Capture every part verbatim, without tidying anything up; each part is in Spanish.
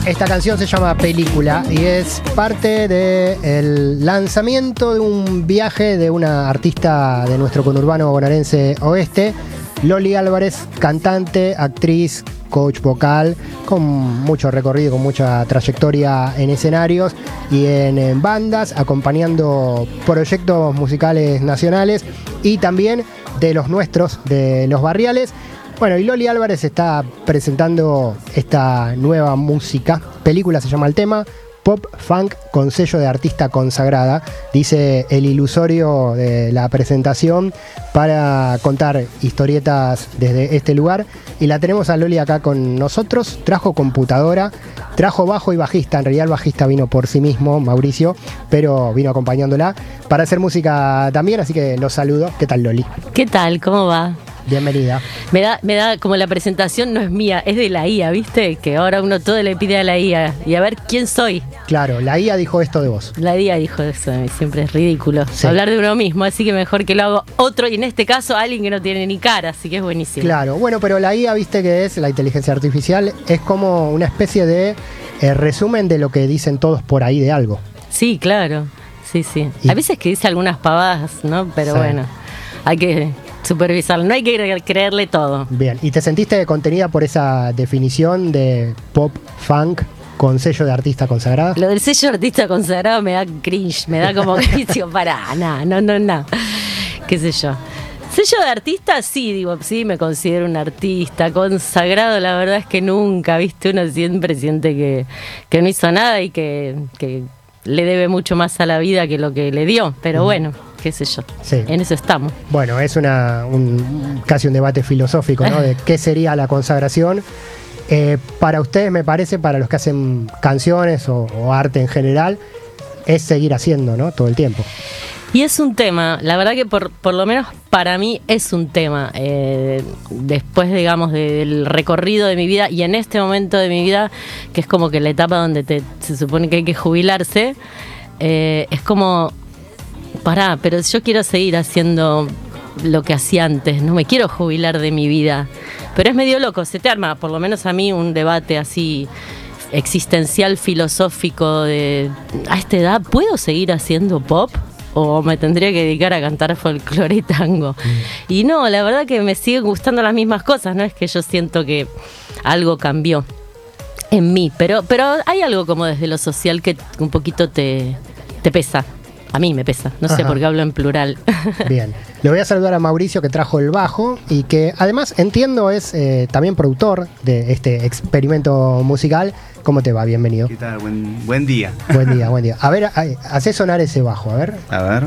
Esta canción se llama Película y es parte del lanzamiento de un viaje de una artista de nuestro conurbano bonaerense oeste, Loli Álvarez, cantante, actriz, coach vocal, con mucho recorrido, con mucha trayectoria en escenarios y en, en bandas, acompañando proyectos musicales nacionales y también de los nuestros, de los barriales. Bueno, y Loli Álvarez está presentando esta nueva música. Película se llama el tema, pop funk con sello de artista consagrada, dice el ilusorio de la presentación, para contar historietas desde este lugar. Y la tenemos a Loli acá con nosotros. Trajo computadora, trajo bajo y bajista. En realidad el bajista vino por sí mismo, Mauricio, pero vino acompañándola para hacer música también, así que los saludo. ¿Qué tal, Loli? ¿Qué tal? ¿Cómo va? Bienvenida. Me da, me da como la presentación no es mía, es de la I A, ¿viste? Que ahora uno todo le pide a la I A y a ver quién soy. Claro, la I A dijo esto de vos. La I A dijo eso, siempre es ridículo Sí. hablar de uno mismo, así que mejor que lo hago otro, y en este caso alguien que no tiene ni cara, así que es buenísimo. Claro, bueno, pero la I A, viste que es, la inteligencia artificial, es como una especie de eh, resumen de lo que dicen todos por ahí de algo. Sí, claro, sí, sí. Y- A veces que dice algunas pavadas, ¿no? Pero Sí. bueno, hay que supervisarlo, no hay que cre- creerle todo. Bien, ¿y te sentiste contenida por esa definición de pop funk con sello de artista consagrada? Lo del sello artista consagrado me da cringe, me da como que digo, pará, no, no, no, no, qué sé yo. Sello de artista, sí, digo, sí, me considero un artista consagrado, la verdad es que nunca, viste, uno siempre siente que, que no hizo nada y que, que le debe mucho más a la vida que lo que le dio, pero bueno, qué sé yo, Sí. en eso estamos. Bueno, es una un, casi un debate filosófico, ¿no? De qué sería la consagración. Eh, para ustedes, me parece, para los que hacen canciones o, o arte en general, es seguir haciendo, ¿no? Todo el tiempo. Y es un tema, la verdad que por, por lo menos para mí es un tema. Eh, después, digamos, del recorrido de mi vida y en este momento de mi vida, que es como que la etapa donde te, se supone que hay que jubilarse, eh, es como, pará, pero yo quiero seguir haciendo lo que hacía antes, no me quiero jubilar de mi vida. Pero es medio loco, se te arma, por lo menos a mí, un debate así existencial, filosófico de, a esta edad, ¿puedo seguir haciendo pop? ¿O me tendría que dedicar a cantar folclore y tango? Mm. Y no, la verdad que me siguen gustando las mismas cosas, no es que yo siento que algo cambió en mí, pero, pero hay algo como desde lo social que un poquito te, te pesa. A mí me pesa, no sé Ajá. por qué hablo en plural. Bien, le voy a saludar a Mauricio, que trajo el bajo y que además, entiendo, es eh, también productor de este experimento musical. ¿Cómo te va? Bienvenido. ¿Qué tal? Buen, buen día. Buen día, buen día. A ver, ay, hacé sonar ese bajo, a ver, A ver.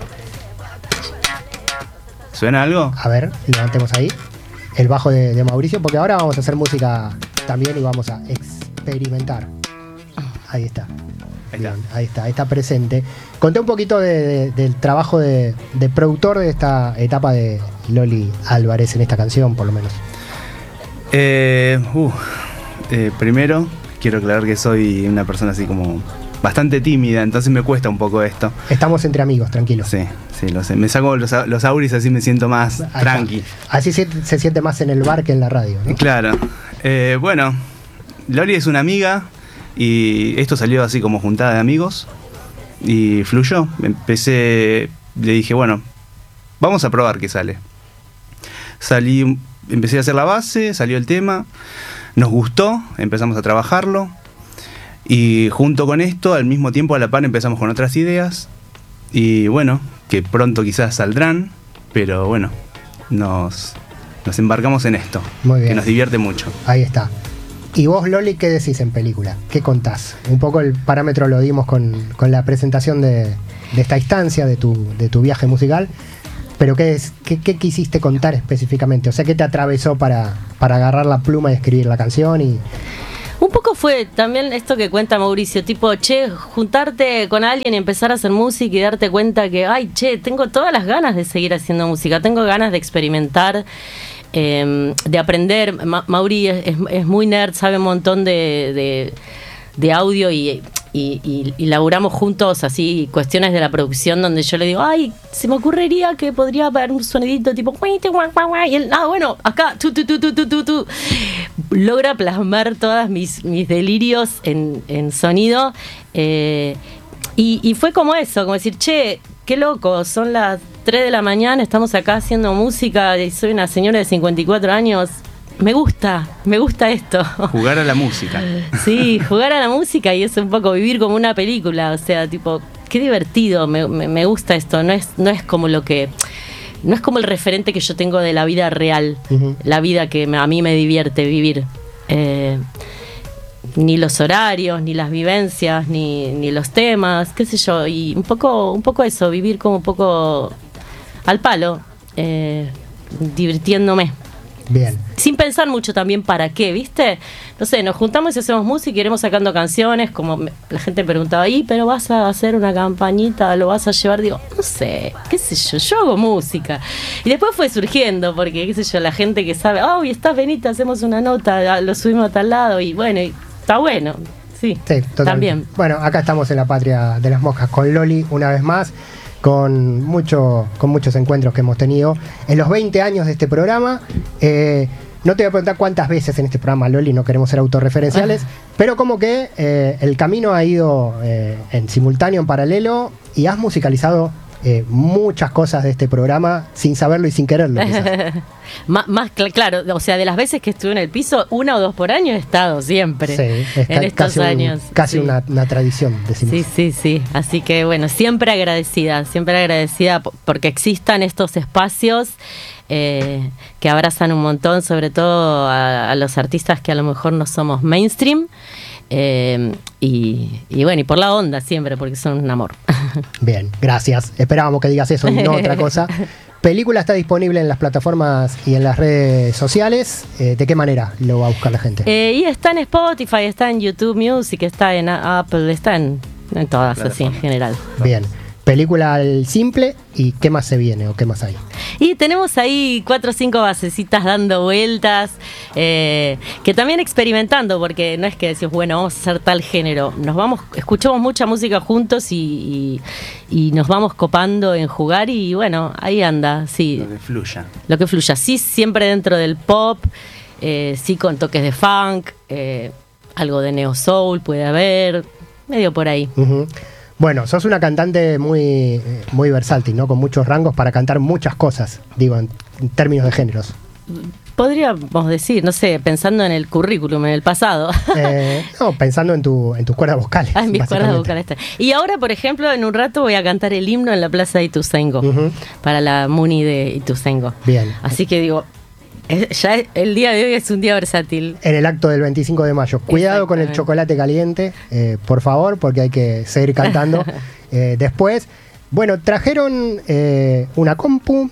¿Suena algo? a ver, levantemos ahí el bajo de, de Mauricio, porque ahora vamos a hacer música también y vamos a experimentar. Ahí está. Ahí Bien, está. ahí está, ahí está presente. Conté un poquito de- de- del trabajo de, de productor de esta etapa de Loli Álvarez en esta canción, por lo menos. Eh, uh, eh, primero, quiero aclarar que soy una persona así como bastante tímida, entonces me cuesta un poco esto. Estamos entre amigos, tranquilos. Sí, sí, lo sé. Me saco los, au- los auris, así me siento más Ahí está. tranqui. Así se, se siente más en el bar que en la radio, ¿no? Claro. Eh, bueno, Loli es una amiga y esto salió así como juntada de amigos y fluyó. Empecé, le dije, bueno, vamos a probar qué sale. Salí, empecé a hacer la base, salió el tema, nos gustó, empezamos a trabajarlo y junto con esto, al mismo tiempo a la par empezamos con otras ideas y bueno, que pronto quizás saldrán, pero bueno, nos, nos embarcamos en esto, Muy bien. que nos divierte mucho. Ahí está. ¿Y vos, Loli, qué decís en película? ¿Qué contás? Un poco el parámetro lo dimos con, con la presentación de, de esta instancia, de tu, de tu viaje musical. Pero ¿qué, es, qué, qué quisiste contar específicamente? O sea, ¿qué te atravesó para, para agarrar la pluma y escribir la canción? Y Un poco fue también esto que cuenta Mauricio, tipo, che, juntarte con alguien y empezar a hacer música y darte cuenta que, ay, che, tengo todas las ganas de seguir haciendo música, tengo ganas de experimentar, eh, de aprender. Ma- Mauri es, es- es muy nerd, sabe un montón de, de, de audio y y, y, y laburamos juntos así cuestiones de la producción donde yo le digo, ay, se me ocurriría que podría haber un sonidito tipo y él, ah, bueno, acá tu, tu, tu, tu, tu, tu, tu. Logra plasmar todas mis, mis delirios en, en sonido eh, y, y fue como eso, como decir, che, qué loco, son las tres de la mañana, estamos acá haciendo música y soy una señora de cincuenta y cuatro años. Me gusta, me gusta esto. Jugar a la música. Sí, jugar a la música y es un poco vivir como una película, o sea, tipo, qué divertido, me, me, me gusta esto, no es, no es como lo que, no es como el referente que yo tengo de la vida real, uh-huh. La vida que me, a mí me divierte vivir. Eh, ni los horarios, ni las vivencias, ni, ni los temas, qué sé yo, y un poco, un poco eso, vivir como un poco al palo, eh, divirtiéndome. Bien. Sin pensar mucho también para qué, ¿viste? No sé, nos juntamos y hacemos música y iremos sacando canciones, como me, la gente preguntaba, ¿y pero vas a hacer una campañita, lo vas a llevar? Digo, no sé, qué sé yo, yo hago música. Y después fue surgiendo, porque qué sé yo, la gente que sabe, oh, y estás Benita, hacemos una nota, lo subimos a tal lado, y bueno, y está bueno, sí, sí, también. Bueno, acá estamos en la patria de las moscas con Loli una vez más. Con, mucho, con muchos encuentros que hemos tenido en los veinte años de este programa. Eh, no te voy a preguntar cuántas veces en este programa, Loli, no queremos ser autorreferenciales, pero como que eh, el camino ha ido eh, en simultáneo, en paralelo, y has musicalizado eh, muchas cosas de este programa sin saberlo y sin quererlo. más, más cl- claro, o sea, de las veces que estuve en el piso, una o dos por año he estado siempre. Sí, es en ca- estos casi un, años. Casi sí. una, una tradición, decimos. Sí, sí, sí. Así que bueno, siempre agradecida, siempre agradecida p- porque existan estos espacios eh, que abrazan un montón, sobre todo a, a los artistas que a lo mejor no somos mainstream. Eh, y, y bueno, y por la onda siempre, porque son un amor. Bien, gracias. Esperábamos que digas eso y no otra cosa. Película está disponible en las plataformas y en las redes sociales. Eh, ¿De qué manera lo va a buscar la gente? Eh, y está en Spotify, está en YouTube Music, está en Apple, está en, en todas, claro, así en general. Bien. Película al simple, ¿y qué más se viene o qué más hay? Y tenemos ahí cuatro o cinco basecitas dando vueltas, eh, que también experimentando, porque no es que decimos, bueno, vamos a hacer tal género. Nos vamos, escuchamos mucha música juntos y, y, y nos vamos copando en jugar y bueno, ahí anda, sí. Lo que fluya. Lo que fluya, sí, siempre dentro del pop, eh, sí con toques de funk, eh, algo de neo soul puede haber, medio por ahí. Uh-huh. Bueno, sos una cantante muy, muy versátil, ¿no? Con muchos rangos para cantar muchas cosas, digo, en, en términos de géneros. Podríamos decir, no sé, pensando en el currículum, en el pasado. Eh, no, pensando en, tu, en tus cuerdas vocales. Ah, en mis cuerdas vocales. Y ahora, por ejemplo, en un rato voy a cantar el himno en la plaza de Ituzaingó, uh-huh. para la Muni de Ituzaingó. Bien. Así que digo, ya el día de hoy es un día versátil. En el acto del veinticinco de mayo. Cuidado con el chocolate caliente, eh, por favor, porque hay que seguir cantando. eh, después, bueno, trajeron eh, una compu,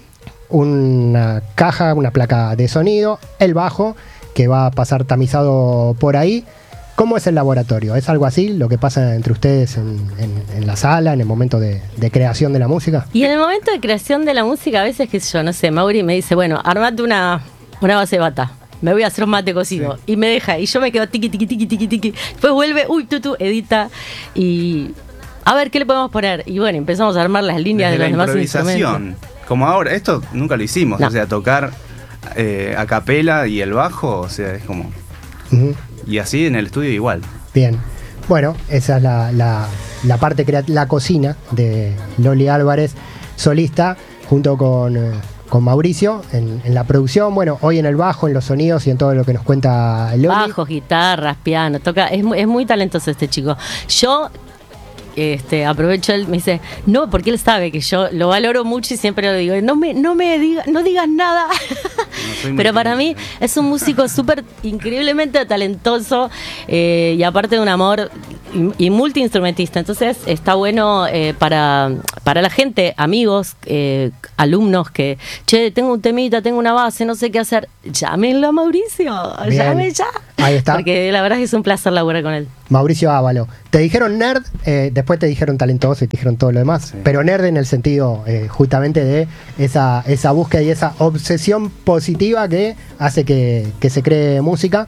una caja, una placa de sonido, el bajo, que va a pasar tamizado por ahí. ¿Cómo es el laboratorio? ¿Es algo así lo que pasa entre ustedes en, en, en la sala, en el momento de, de creación de la música? Y en el momento de creación de la música, a veces, qué sé yo, no sé, Mauri me dice, bueno, armate una... una base de bata, me voy a hacer un mate cocido, sí. Y me deja, y yo me quedo tiqui, tiqui, tiqui, tiqui, tiqui, después vuelve, uy, tú, tú, edita, y a ver, ¿qué le podemos poner? Y bueno, empezamos a armar las líneas desde de los demás instrumentos. Como ahora, esto nunca lo hicimos, no. O sea, tocar eh, a capela y el bajo, o sea, es como... Uh-huh. Y así en el estudio igual. Bien, bueno, esa es la, la, la parte, crea- la cocina de Loli Álvarez, solista, junto con... Eh, con Mauricio en, en la producción, bueno, hoy en el bajo, en los sonidos y en todo lo que nos cuenta Loli. Bajos, guitarras, piano, toca, es, es muy talentoso este chico. Yo este, aprovecho, él me dice, no, porque él sabe que yo lo valoro mucho y siempre lo digo, no me, no me diga, no digas nada. No, pero para mí es un músico súper increíblemente talentoso eh, y aparte de un amor y, y multiinstrumentista. Entonces está bueno eh, para, para la gente, amigos, eh, alumnos que, che, tengo un temita, tengo una base, no sé qué hacer. Llámenlo a Mauricio, bien. Llame ya. Ahí está. Porque la verdad es que es un placer laburar con él. Mauricio Ávalo. Te dijeron nerd, eh, después te dijeron talentoso y te dijeron todo lo demás, sí. Pero nerd en el sentido eh, justamente de esa, esa búsqueda y esa obsesión positiva que hace que, que se cree música.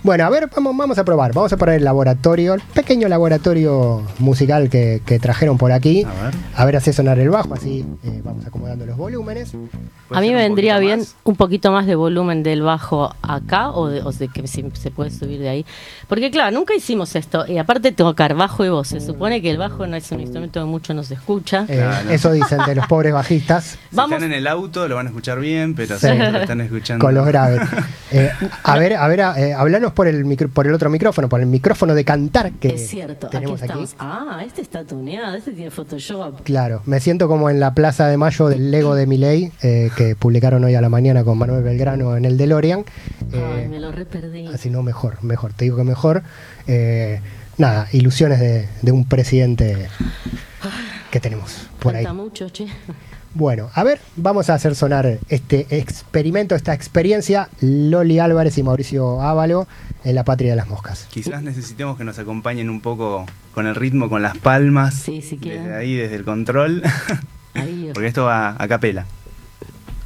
Bueno, a ver, vamos, vamos a probar. Vamos a probar el laboratorio, el pequeño laboratorio musical que, que trajeron por aquí. A ver. A ver, hace sonar el bajo, así eh, vamos acomodando los volúmenes. A mí me un vendría poquito bien más? un poquito más de volumen del bajo acá o de, o de que si se puede subir de ahí. Porque claro, nunca hicimos esto. Y aparte tocar bajo y voz. Se supone que el bajo no es un instrumento que mucho no se escucha. Eh, Claro. Eso dicen de los pobres bajistas Si Vamos. están en el auto lo van a escuchar bien, pero Sí. si lo están escuchando... con los graves. Eh, a ver, a ver, eh, hablanos por el micro, por el otro micrófono, por el micrófono de cantar que Es cierto, aquí tenemos aquí. estamos. Ah, este está tuneado, este tiene Photoshop. Claro, me siento como en la Plaza de Mayo del Lego de Milei, eh, que publicaron hoy a la mañana con Manuel Belgrano en el DeLorean. Ay, Eh, me lo re perdí. así no, mejor, mejor, te digo que mejor. Eh, nada, ilusiones de, de un presidente que tenemos por ahí. Falta mucho, che. Bueno, a ver, vamos a hacer sonar este experimento, esta experiencia, Loli Álvarez y Mauricio Ávalo en La Patria de las Moscas. Quizás necesitemos que nos acompañen un poco con el ritmo, con las palmas. Sí, si quieren. Desde ahí, desde el control. Ahí, Porque esto va a capela.